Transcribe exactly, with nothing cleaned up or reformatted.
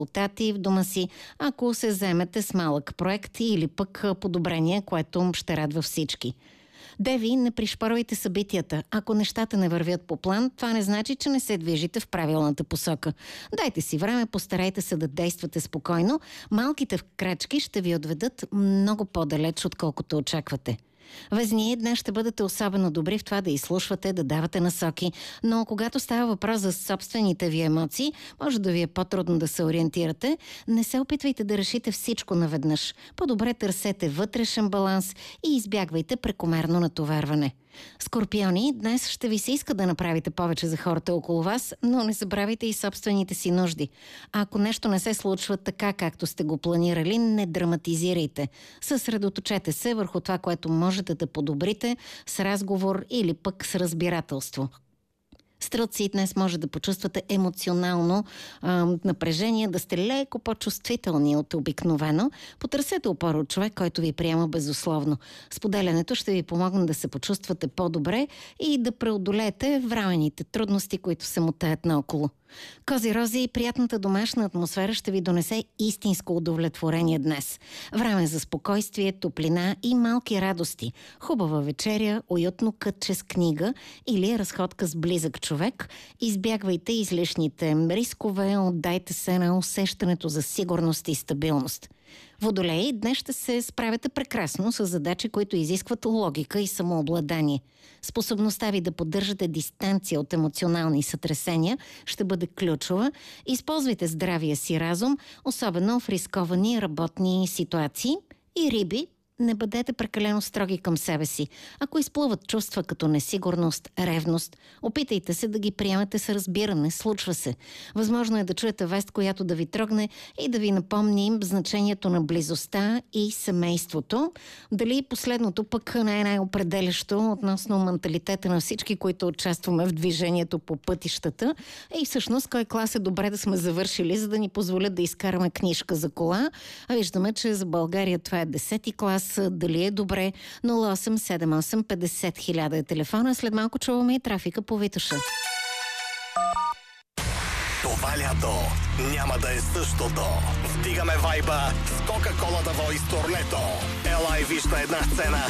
резултати в дома си, ако се заемете с малък проект или пък подобрение, което ще радва всички. Деви, не пришпорвайте събитията. Ако нещата не вървят по план, това не значи, че не се движите в правилната посока. Дайте си време, постарайте се да действате спокойно. Малките крачки ще ви отведат много по-далеч, отколкото очаквате. Везни, днес ще бъдете особено добри в това да изслушвате, да давате насоки, но когато става въпрос за собствените ви емоции, може да ви е по-трудно да се ориентирате. Не се опитвайте да решите всичко наведнъж. По-добре търсете вътрешен баланс и избягвайте прекомерно натоварване. Скорпиони, днес ще ви се иска да направите повече за хората около вас, но не забравяйте и собствените си нужди. А ако нещо не се случва така, както сте го планирали, не драматизирайте. Съсредоточете се върху това, което можете да подобрите с разговор или пък с разбирателство. Стрелци, днес може да почувствате емоционално а, напрежение, да сте леко по-чувствителни от обикновено. Потърсете опора от човек, който ви приема безусловно. Споделянето ще ви помогне да се почувствате по-добре и да преодолеете временните трудности, които се мутаят наоколо. Кози-рози, приятната домашна атмосфера ще ви донесе истинско удовлетворение днес. Време за спокойствие, топлина и малки радости. Хубава вечеря, уютно кътче с книга или разходка с близък човек. Избягвайте излишните рискове, отдайте се на усещането за сигурност и стабилност. Водолеи, днес ще се справяте прекрасно с задачи, които изискват логика и самообладание. Способността ви да поддържате дистанция от емоционални сътресения ще бъде ключова. Използвайте здравия си разум, особено в рисковани работни ситуации. И риби, не бъдете прекалено строги към себе си. Ако изплуват чувства като несигурност, ревност, опитайте се да ги приемате с разбиране, случва се. Възможно е да чуете вест, която да ви трогне и да ви напомни значението на близостта и семейството. Дали последното пък не е най-определящо относно менталитета на всички, които участваме в движението по пътищата. И всъщност кой клас е добре да сме завършили, за да ни позволят да изкараме книжка за кола. А виждаме, че за България това е десети клас. Дали е добре? нула осем седем осем петдесет хиляда е телефона. След малко чуваме и трафика по Витоша. Това лято няма да е същото. Вдигаме вайба с Кока-Кола да Voice турнето. Ела и виж на една сцена